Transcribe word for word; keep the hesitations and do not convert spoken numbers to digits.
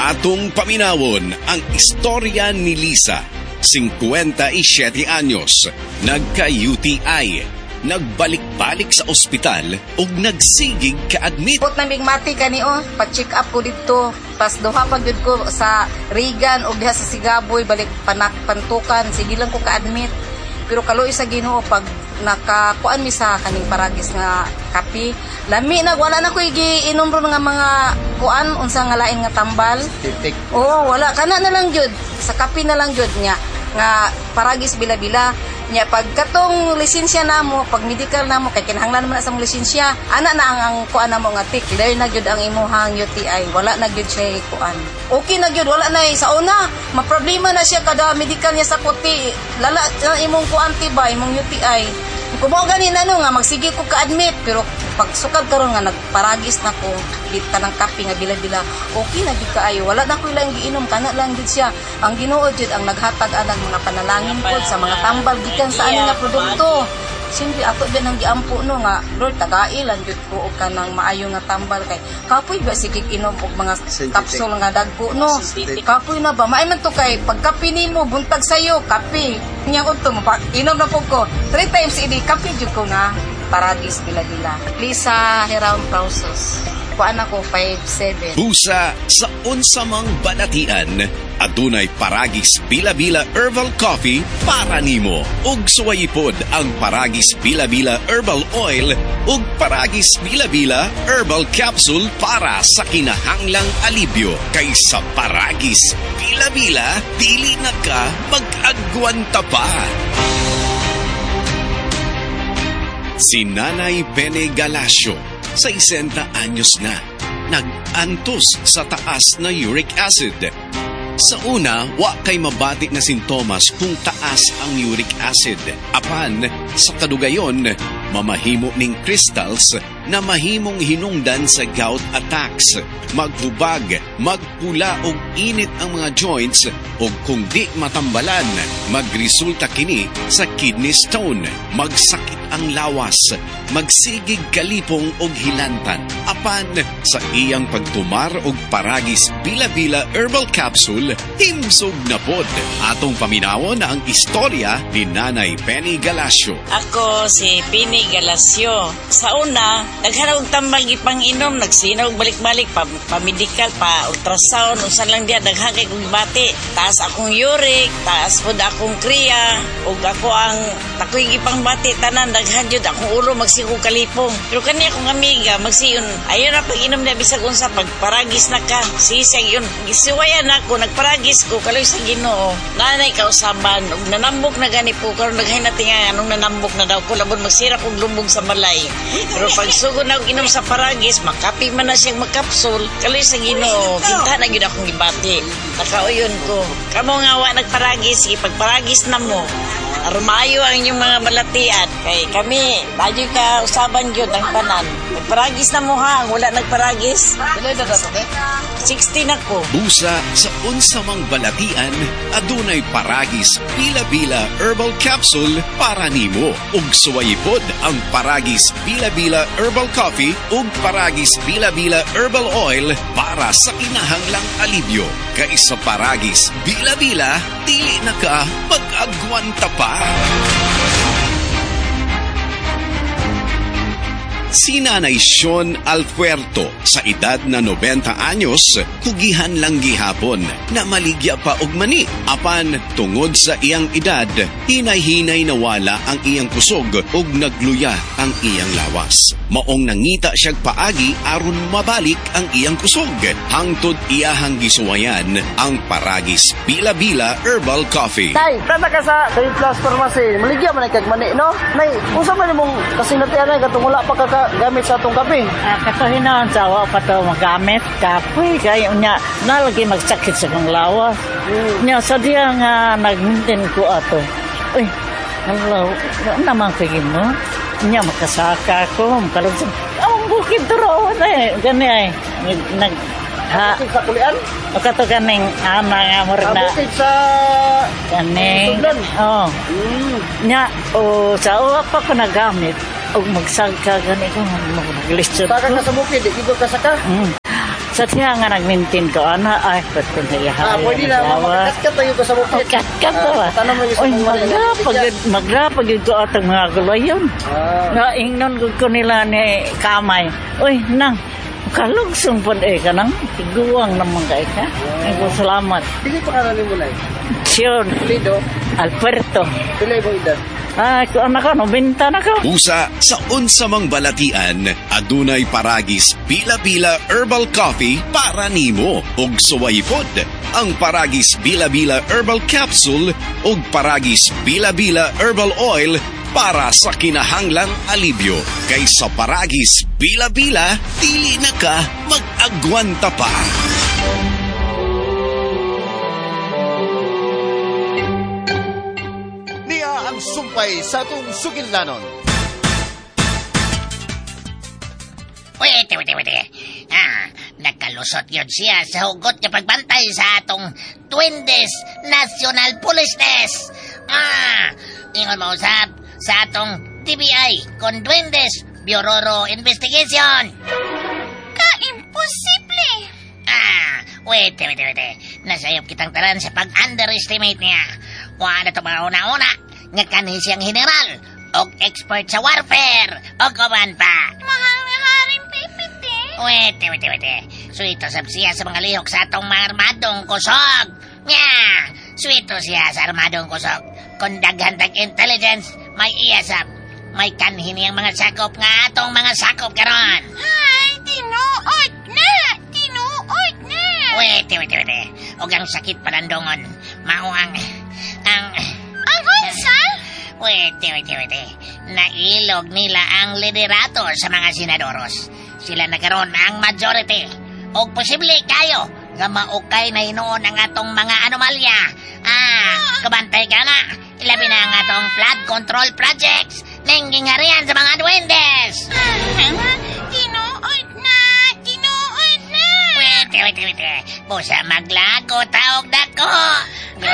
Atong paminawon ang istorya ni Lisa, fifty-seven anyos, nagka-U T I, nagbalik-balik sa ospital ug nagsigig ka-admit. Put na migmati kani o, pa-check up ko dito. Pas duha pag yun ko sa Regan o diha sa Sigaboy, balik panak pantukan, sige lang ko ka-admit. Pero kaloy sa Ginoo pag nakakuan mi sa kaning paragis nga kape, lami na wala na ko giinom ron nga mga kuan unsa nga lain nga tambal. Oo, wala kana na lang jud sa kape na lang jud nya nga paragis bila-bila nya pag katong lisensya namo, pag medical namo kay kinahanglan man sa lisensya, ana na ang, ang kuan namo nga tik, clear na gyud ang imuhang U T I, wala na gyud siya kuan. Okay na gyud, wala na sa una, maproblema na siya kada medical niya sa puti, lala na imong kuan tiba, imong U T I. Kung mo ganin ano nga magsige ko ka-admit, pero pag sukad karon nga nagparagis na ko bita ng kape nga bila-bila, okay na gyud kaayo, wala na ko lang giinom, kana lang gyud siya. Ang Ginoo jud ang naghatag anang mga panalangin pod sa mga tambal gikan sa ani nga produkto. Siyempre ato din ang giampo no nga Lord tagailan jud ko og kanang maayo nga tambal kay kapoy ba sige inom og mga capsule nga dagko no. Kapoy na ba maay man to kay pagkape nimo buntag sayo kape nya udto inom na pug ko three times idi kape jud ko nga paragis bila-bila. Lisa Heram Pausos. Kuan ako five seven. Busa sa unsa mang balatian, adunay paragis bila-bila herbal coffee para nimo. Ug suwayipod ang paragis bila-bila herbal oil ug paragis bila-bila herbal capsule para sa kinahanglang alibyo. Kaysa paragis bila-bila, dili na ka mag-agwanta pa. Si Nanay Bene Galasio, sixty anyos na, nag-antos sa taas na uric acid. Sa una, wa kay mabati na sintomas kung taas ang uric acid. Apan, sa kadugayon, mamahimo ning crystals na mahimong hinungdan sa gout attacks. Maghubag, magpula og init ang mga joints o kung di matambalan, magresulta kini sa kidney stone, magsakit ang lawas, magsigig kalipong og hilantan. Apan sa iyang pagtumar og paragis bila-bila herbal capsule, himsog na pod. Atong paminawon ang istorya ni Nanay Penny Galasio. Ako si Penny Galasio. Sa una, naghanap og tambal gipang inom, nagsinaw balik-balik pa pa-medical, pa-ultrasound, usan lang diya, daghagay kong bati. Taas akong uric, taas po akong kriya, ug ako ang takoy gipang bati, tanan, daghan jud akong ulo, magsigo kalipong. Pero kani akong amiga, magsiyon, ayaw na pag-inom na bisag unsa, pagparagis na ka, sisag yun. Gisiwayan ako, nagparagis ko, kaloy sa Ginoo. Nanay kausaban, ug nanambok na gani po, karon naghay na tinga, anong nanambok na daw ko, labon magsira kong lumbog sa balay. Pero pag sugod na inom sa paragis, makapi man na siyang makapsul, kaloy sa Ginoo, kinta na gyud akong gibati. Nakauyon ko, kamo nga wa nagparagis, sige pagparagis na mo. Armayo ang inyong mga balatian. Kay kami, tayo ka usaban yun ang tanan. Nagparagis na mo ha, wala nagparagis. sixteen ako. Busa sa unsa mang balatian, adunay paragis bila-bila herbal capsule para nimo. Ug suwayipod ang paragis bila-bila herbal coffee ug paragis bila-bila herbal oil para sa kinahanglang alibyo. Kaysa paragis bila-bila, dili na ka mag-agwanta pa. Si Nanay Sean Alpuerto sa edad na ninety anyos, kugihan lang gihapon na maligya pa og mani. Apan tungod sa iyang edad, hinay-hinay nawala ang iyang kusog ug nagluya ang iyang lawas. Maong nangita siyag paagi aron mabalik ang iyang kusog. Hangtod iyahang gisuwayan ang paragis bila-bila herbal coffee. Tay, tanda ka sa Trade Plus Pharmacy. Maligya man kag mani, no? Nay, unsa man imong kasinatian ay katong wala pa ka gamit sa atong kape? Ah, katuhinan sa wa pa to magamit kape kay unya nalagi magsakit sa kong lawas. Mm. Nya sa diya nga nag-maintain ko ato. Uy, hello, ano naman kagin mo? Nya makasaka ko, makalog sa ang bukid turo na eh, gani ay nag ha sa kulian o kato kaning ana nga mo rin na bukid sa kaning oh mm. Nya o sa uwa pa ko nagamit og magsagka gani ko maglistyo saka ka sa bukid dito ka saka mm. Sa tiya nga nag-maintain ko, ana, ay, ba't ko na ihahay. Ah, pwede na, makakat tayo ko sa bukid. Kat-kat to ah. Tanong mo yung sa Uy, mga magrapag, magrapag yun ko atang mga gulayon. Ah. Na ingnon ko ko nila ni Kamay. Uy, nang, kalugsong po eh ka nang, tiguang naman ka eh ka. Ay ko salamat. Pili pa karami mo na eh. Siyon, Lido, Alberto. pili mo edad. Ay, ko anak ko, nobenta na ko. Usa sa unsamang balatian, adunay paragis Bila-Bila Herbal Coffee para nimo ug suwaypod. Ang paragis Bila-Bila Herbal Capsule ug paragis Bila-Bila Herbal Oil para sa kinahanglang alibyo. Kay sa paragis Bila-Bila, dili na ka mag-agwanta pa. Ang sumpay sa atong sugilnanon. Wait, wait, wait. Ah, nakalusot yun siya sa hugot na pagbantay sa atong Duendes National Policeness. Ah, ingon mo usap sa atong T B I con Duendes Bureau Investigation. Ka-imposible! Ah, wait, wait, wait. Nasayop kitang taran sa pag-underestimate niya. Wala to mga una-una. Nga kanin siyang general o expert sa warfare o kaban pa. Mahal nga haring pipiti. Wait, wait, wait. Suito sab siya sa mga lihok sa atong mga armadong kusog. Nya, suito siya sa armadong kusog. Kung daghan tag intelligence, may iyasap. May kanhin niyang mga sakop nga atong mga sakop karon. Ay, tinuod na! Tinuod na! Wait, wait, wait. Og ang sakit palandongon. Mao ang... ang... Ang unsa? Wait, wait, wait. Nailog nila ang liderato sa mga senadoros. Sila nagkaroon ang majority. O posible kayo nga maukay na hinuon ang atong mga anomalya. Ah, kabantay ka na. Ilabi na ang atong flood control projects. Nengging harian sa mga duendes. Tinuod na! Tinuod na! Wait, wait, wait. Busa maglago, taog dako.